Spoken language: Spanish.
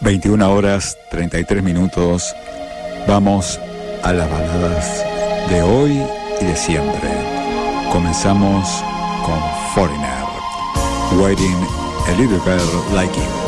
21 horas 33 minutos. Vamos a las baladas de hoy y de siempre. Comenzamos con Foreigner, Waiting a Little Girl Like You.